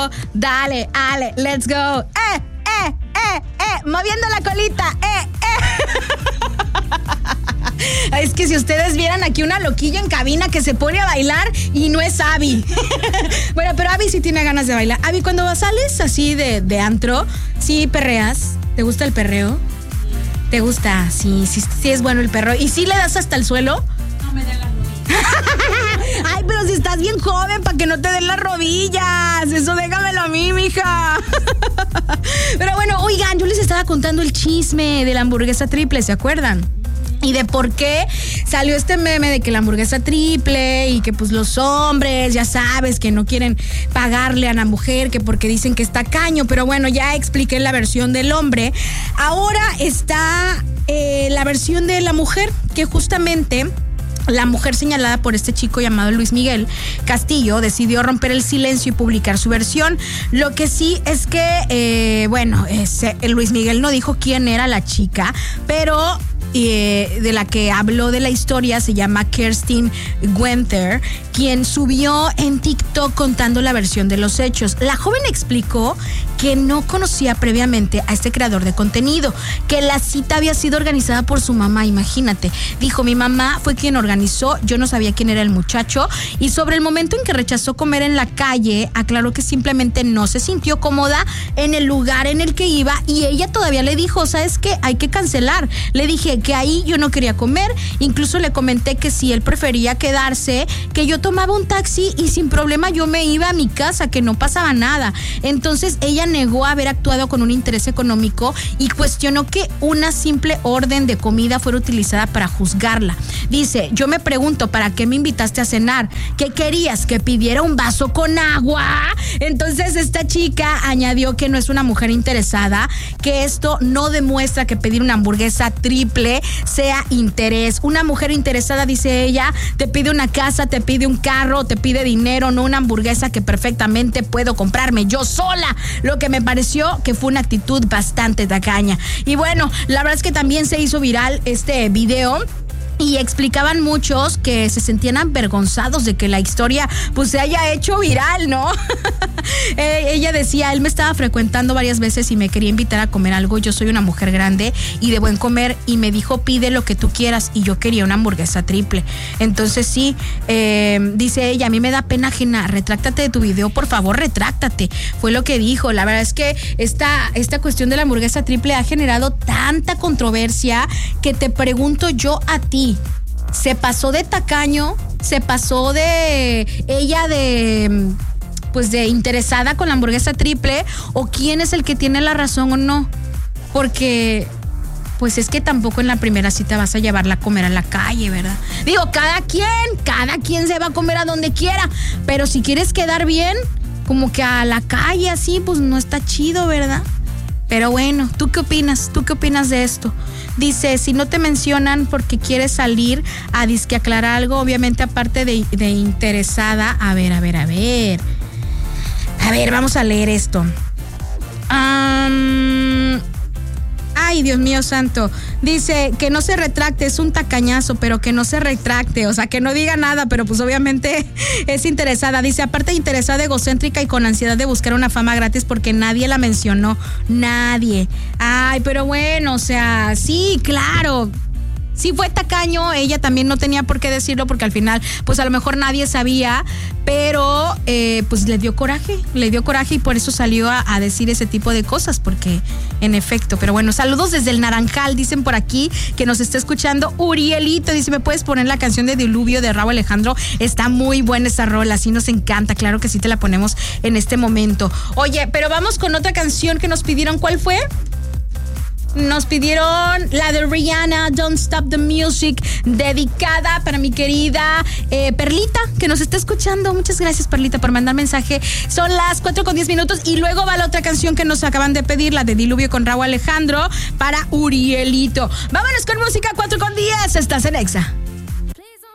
dale, ale, let's go. Moviendo la colita, Es que si ustedes vieran aquí una loquilla en cabina que se pone a bailar y no es Abby. Bueno, pero Abby sí tiene ganas de bailar. Abby, cuando sales así de antro, ¿sí perreas? ¿Te gusta el perreo? ¿Te gusta? Sí es bueno el perreo. ¿Y sí le das hasta el suelo? No me da la rodilla. Ay, pero si estás bien joven, para que no te den las rodillas. Eso déjamelo a mí, mija. Pero bueno, oigan, yo les estaba contando el chisme de la hamburguesa triple, ¿se acuerdan? Y de por qué salió este meme de que la hamburguesa triple y que pues los hombres, ya sabes, que no quieren pagarle a la mujer, que porque dicen que está tacaño. Pero bueno, ya expliqué la versión del hombre. Ahora está la versión de la mujer, que justamente la mujer señalada por este chico llamado Luis Miguel Castillo decidió romper el silencio y publicar su versión. Lo que sí es que, Luis Miguel no dijo quién era la chica, pero de la que habló de la historia se llama Kerstin Gwenther, quien subió en TikTok contando la versión de los hechos. La joven explicó que no conocía previamente a este creador de contenido, que la cita había sido organizada por su mamá, imagínate. Dijo, mi mamá fue quien organizó, yo no sabía quién era el muchacho, y sobre el momento en que rechazó comer en la calle, aclaró que simplemente no se sintió cómoda en el lugar en el que iba, y ella todavía le dijo, ¿sabes qué? Hay que cancelar. Le dije que ahí yo no quería comer, incluso le comenté que si él prefería quedarse, que yo tomaba un taxi y sin problema yo me iba a mi casa, que no pasaba nada. Entonces ella negó haber actuado con un interés económico y cuestionó que una simple orden de comida fuera utilizada para juzgarla. Dice, yo me pregunto, ¿para qué me invitaste a cenar? ¿Qué querías? ¿Que pidiera un vaso con agua? Entonces esta chica añadió que no es una mujer interesada, que esto no demuestra que pedir una hamburguesa triple sea interés. Una mujer interesada, dice ella, te pide una casa, te pide un carro, te pide dinero, no una hamburguesa que perfectamente puedo comprarme yo sola. Lo que me pareció que fue una actitud bastante tacaña. Y bueno, la verdad es que también se hizo viral este video. Y explicaban muchos que se sentían avergonzados de que la historia pues se haya hecho viral, ¿no? Ella decía, él me estaba frecuentando varias veces y me quería invitar a comer algo. Yo soy una mujer grande y de buen comer y me dijo, pide lo que tú quieras, y yo quería una hamburguesa triple. Entonces sí, dice ella, a mí me da pena ajena, retráctate de tu video, por favor, retráctate. Fue lo que dijo. La verdad es que esta cuestión de la hamburguesa triple ha generado tanta controversia que te pregunto yo a ti, ¿se pasó de tacaño? ¿Se pasó de ella de interesada con la hamburguesa triple? ¿O quién es el que tiene la razón o no? Porque pues es que tampoco en la primera cita vas a llevarla a comer a la calle, ¿verdad? Digo, cada quien se va a comer a donde quiera, pero si quieres quedar bien, como que a la calle así, pues no está chido, ¿verdad? Pero bueno, ¿tú qué opinas? ¿Tú qué opinas de esto? Dice, si no te mencionan porque quieres salir a disque aclarar algo, obviamente aparte de interesada. A ver, vamos a leer esto. Ay, Dios mío santo. Dice que no se retracte, es un tacañazo, pero que no se retracte, o sea, que no diga nada, pero pues obviamente es interesada. Dice, aparte interesada, egocéntrica y con ansiedad de buscar una fama gratis porque nadie la mencionó, nadie. Ay, pero bueno, o sea, sí, claro. Sí fue tacaño, ella también no tenía por qué decirlo porque al final pues a lo mejor nadie sabía, pero pues le dio coraje y por eso salió a decir ese tipo de cosas, porque en efecto. Pero bueno, saludos desde el Naranjal, dicen por aquí que nos está escuchando Urielito, dice, ¿me puedes poner la canción de Diluvio de Rauw Alejandro? Está muy buena esa rola, sí nos encanta, claro que sí te la ponemos en este momento. Oye, pero vamos con otra canción que nos pidieron, ¿cuál fue? Nos pidieron la de Rihanna, Don't Stop the Music, dedicada para mi querida Perlita, que nos está escuchando. Muchas gracias, Perlita, por mandar mensaje. Son las 4:10 y luego va la otra canción que nos acaban de pedir, la de Diluvio con Rauw Alejandro, para Urielito. Vámonos con música, 4:10, estás en Exa.